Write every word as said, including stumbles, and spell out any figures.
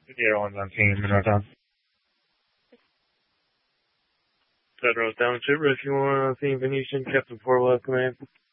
Zero one's on team in our town. Federal Township, Rescue one on team Venetian, Captain Forwell, command.